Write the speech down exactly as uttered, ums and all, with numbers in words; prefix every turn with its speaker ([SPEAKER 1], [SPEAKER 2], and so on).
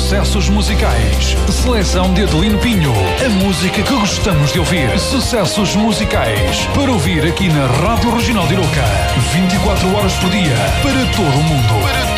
[SPEAKER 1] Sucessos musicais. Seleção de Adelino Pinho. A música que gostamos de ouvir. Sucessos musicais. Para ouvir aqui na Rádio Regional de Iroca. vinte e quatro horas por dia. Para todo o mundo. Para